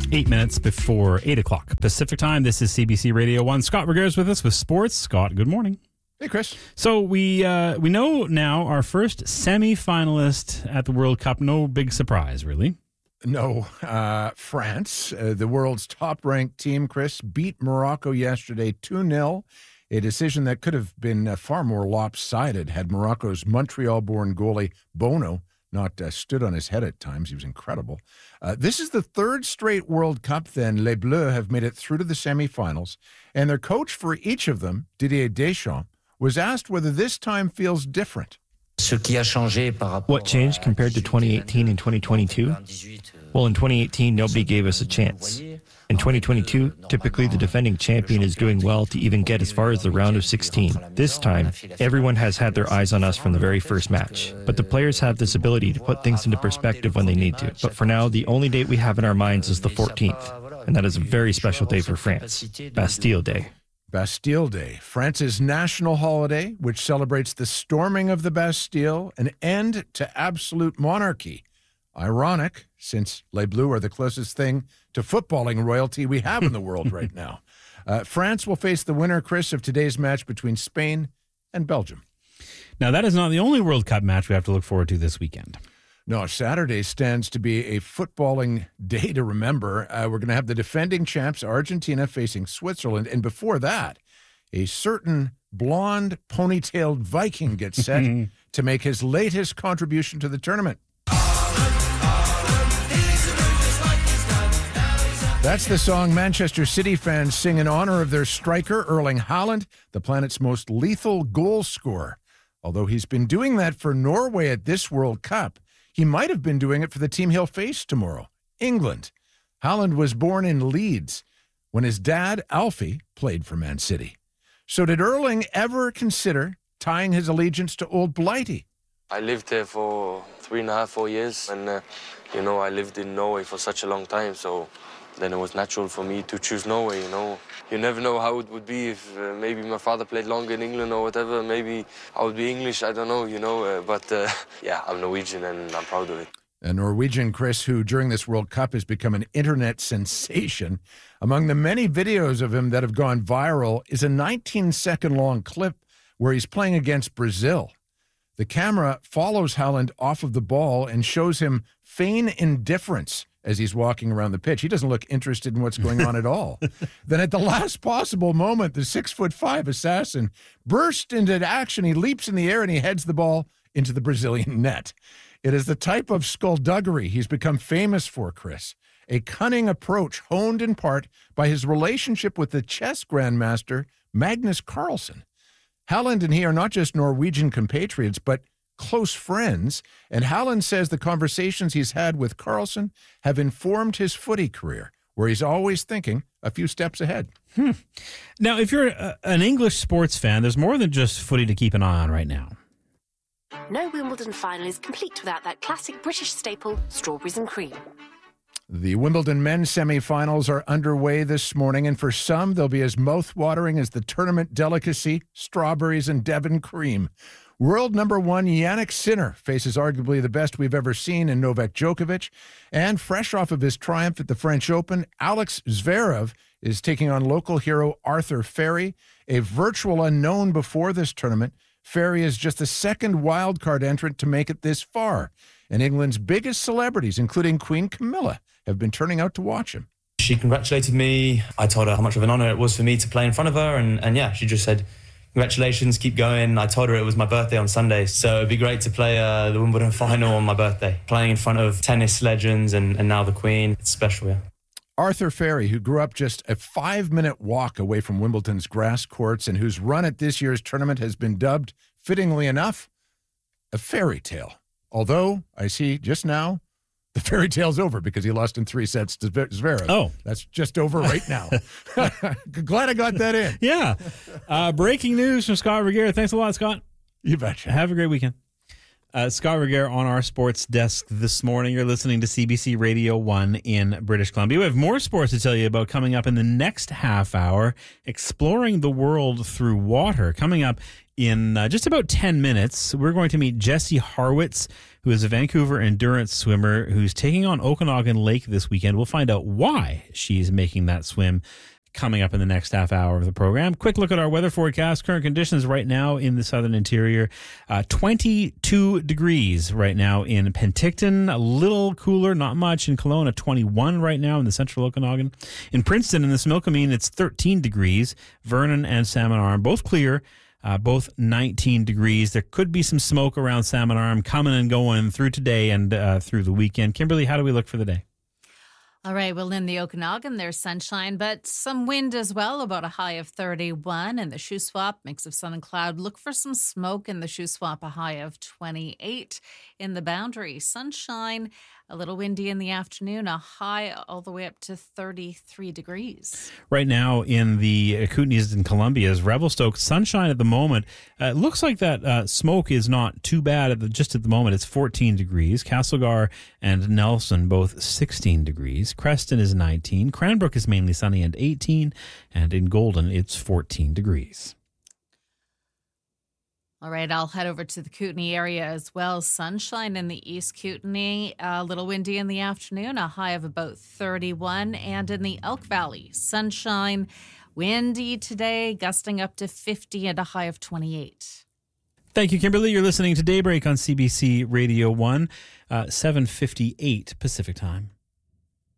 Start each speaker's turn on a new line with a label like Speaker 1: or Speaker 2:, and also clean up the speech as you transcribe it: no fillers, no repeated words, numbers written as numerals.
Speaker 1: 8 minutes before 8 o'clock Pacific time. This is CBC Radio 1. Scott Regehr with us with sports. Scott, good morning.
Speaker 2: Hey, Chris.
Speaker 1: So we know now our first semi-finalist at the World Cup. No big surprise, really.
Speaker 2: No, France, the world's top-ranked team, Chris, beat Morocco yesterday 2-0, a decision that could have been far more lopsided had Morocco's Montreal-born goalie Bono not stood on his head at times. He was incredible. This is the third straight World Cup, then. Les Bleus have made it through to the semifinals, and their coach for each of them, Didier Deschamps, was asked whether this time feels different.
Speaker 3: What changed compared to 2018 and 2022? Well, in 2018, nobody gave us a chance. In 2022, typically the defending champion is doing well to even get as far as the round of 16. This time, everyone has had their eyes on us from the very first match. But the players have this ability to put things into perspective when they need to. But for now, the only date we have in our minds is the 14th. And that is a very special day for France, Bastille Day.
Speaker 2: Bastille Day, France's national holiday, which celebrates the storming of the Bastille, an end to absolute monarchy. Ironic, since Les Bleus are the closest thing to footballing royalty we have in the world right now. France will face the winner, Chris, of today's match between Spain and Belgium.
Speaker 1: Now, that is not the only World Cup match we have to look forward to this weekend.
Speaker 2: No, Saturday stands to be a footballing day to remember. We're going to have the defending champs, Argentina, facing Switzerland. And before that, a certain blonde, ponytailed Viking gets set to make his latest contribution to the tournament. That's the song Manchester City fans sing in honor of their striker, Erling Haaland, the planet's most lethal goal scorer. Although he's been doing that for Norway at this World Cup, he might have been doing it for the team he'll face tomorrow, England. Haaland was born in Leeds when his dad, Alfie, played for Man City. So did Erling ever consider tying his allegiance to Old Blighty?
Speaker 4: I lived there for 3.5, 4 years, and I lived in Norway for such a long time, so then it was natural for me to choose Norway, You never know how it would be if maybe my father played longer in England or whatever. Maybe I would be English, I don't know, but I'm Norwegian and I'm proud of it.
Speaker 2: A Norwegian, Chris, who during this World Cup has become an internet sensation. Among the many videos of him that have gone viral is a 19-second-long clip where he's playing against Brazil. The camera follows Haaland off of the ball and shows him feign indifference as he's walking around the pitch. He doesn't look interested in what's going on at all. Then at the last possible moment, the 6'5" assassin bursts into action. He leaps in the air and he heads the ball into the Brazilian net. It is the type of skullduggery he's become famous for, Chris. A cunning approach honed in part by his relationship with the chess grandmaster Magnus Carlsen. Haaland and he are not just Norwegian compatriots, but close friends, and Haaland says the conversations he's had with Carlsen have informed his footy career, where he's always thinking a few steps ahead.
Speaker 1: Now, if you're an English sports fan, there's more than just footy to keep an eye on right now.
Speaker 5: No Wimbledon final is complete without that classic British staple, strawberries and cream.
Speaker 2: The Wimbledon men's semifinals are underway this morning, and for some, they'll be as mouth-watering as the tournament delicacy, strawberries and Devon cream. World number one Jannik Sinner faces arguably the best we've ever seen in Novak Djokovic. And fresh off of his triumph at the French Open, Alex Zverev is taking on local hero Arthur Ferry, a virtual unknown before this tournament. Ferry is just the second wildcard entrant to make it this far. And England's biggest celebrities, including Queen Camilla, have been turning out to watch him.
Speaker 6: She congratulated me. I told her how much of an honor it was for me to play in front of her. And she just said, congratulations, keep going. I told her it was my birthday on Sunday, so it'd be great to play the Wimbledon final on my birthday. Playing in front of tennis legends and now the Queen. It's special, yeah.
Speaker 2: Arthur Ferry, who grew up just a 5-minute walk away from Wimbledon's grass courts and whose run at this year's tournament has been dubbed, fittingly enough, a fairy tale. Although, I see just now, the fairy tale's over because he lost in 3 sets to Zverev.
Speaker 1: Oh.
Speaker 2: That's just over right now. Glad I got that in.
Speaker 1: Yeah. Breaking news from Scott Regehr. Thanks a lot, Scott.
Speaker 2: You betcha.
Speaker 1: Have a great weekend. Scott Regehr on our sports desk this morning. You're listening to CBC Radio 1 in British Columbia. We have more sports to tell you about coming up in the next half hour, exploring the world through water. Coming up In just about 10 minutes, we're going to meet Jessie Harwitz, who is a Vancouver endurance swimmer who's taking on Okanagan Lake this weekend. We'll find out why she's making that swim coming up in the next half hour of the program. Quick look at our weather forecast. Current conditions right now in the southern interior, 22 degrees right now in Penticton, a little cooler, not much in Kelowna, 21 right now in the central Okanagan. In Princeton, in the Similkameen, it's 13 degrees. Vernon and Salmon Arm, both clear, both 19 degrees. There could be some smoke around Salmon Arm coming and going through today and through the weekend. Kimberly, how do we look for the day?
Speaker 7: All right, well, in the Okanagan, there's sunshine, but some wind as well, about a high of 31. And the Shuswap, mix of sun and cloud. Look for some smoke in the Shuswap, a high of 28. In the Boundary, sunshine, a little windy in the afternoon, a high all the way up to 33 degrees.
Speaker 1: Right now in the Kootenays and Columbia's, Revelstoke, sunshine at the moment. It looks like that smoke is not too bad just at the moment. It's 14 degrees. Castlegar and Nelson both 16 degrees. Creston is 19. Cranbrook is mainly sunny and 18. And in Golden, it's 14 degrees.
Speaker 7: All right, I'll head over to the Kootenay area as well. Sunshine in the East Kootenay, a little windy in the afternoon, a high of about 31. And in the Elk Valley, sunshine, windy today, gusting up to 50 and a high of 28.
Speaker 1: Thank you, Kimberly. You're listening to Daybreak on CBC Radio 1, 7:58 Pacific Time.